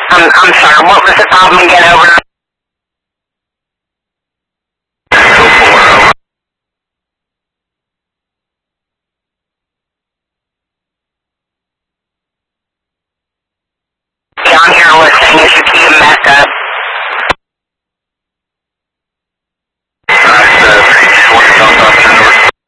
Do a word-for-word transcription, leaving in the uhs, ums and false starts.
I'm, I'm sorry, what was the problem again over